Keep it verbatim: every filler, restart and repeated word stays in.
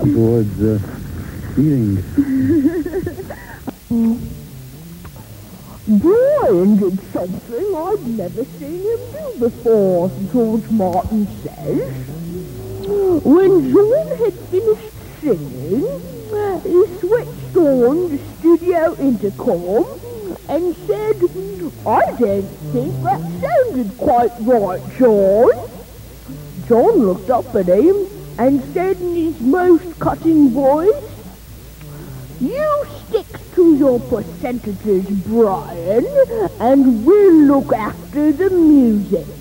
towards uh, eating. Brian did something I'd never seen him do before, George Martin says. When John had finished singing, he switched on the studio intercom and said, "I don't think that sounded quite right, John." John looked up at him and said in his most cutting voice, "You stick to your percentages, Brian, and we'll look after the music."